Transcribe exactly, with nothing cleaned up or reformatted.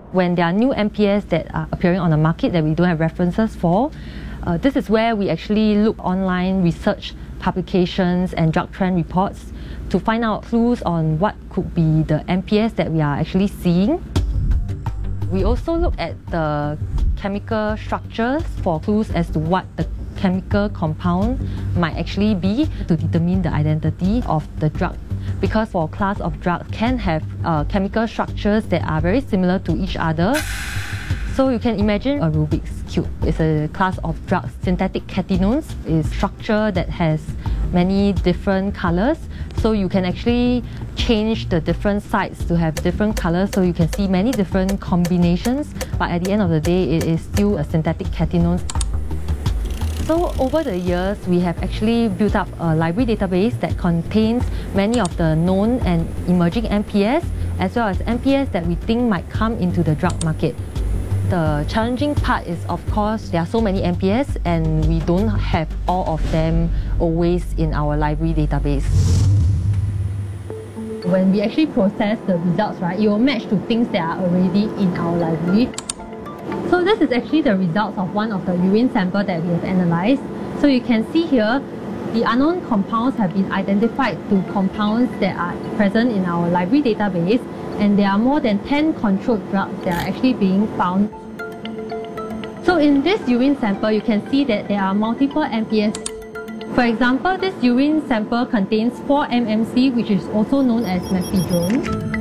When there are new M P S that are appearing on the market that we don't have references for, uh, this is where we actually look online, research publications and drug trend reports to find out clues on what could be the M P S that we are actually seeing. We also look at the chemical structures for clues as to what the chemical compound might actually be to determine the identity of the drug. Because for a class of drugs can have uh, chemical structures that are very similar to each other. So you can imagine a Rubik's Cube. It's a class of drugs. Synthetic catenones is structure that has many different colors. So you can actually change the different sides to have different colors, so you can see many different combinations, but at the end of the day, it is still a synthetic catenone. So over the years, we have actually built up a library database that contains many of the known and emerging M P S, as well as M P S that we think might come into the drug market. The challenging part is, of course, there are so many M P S and we don't have all of them always in our library database. When we actually process the results, right, it will match to things that are already in our library. So this is actually the results of one of the urine samples that we have analysed. So you can see here, the unknown compounds have been identified to compounds that are present in our library database, and there are more than ten controlled drugs that are actually being found. So in this urine sample, you can see that there are multiple M P S. For example, this urine sample contains four M M C, which is also known as methadone.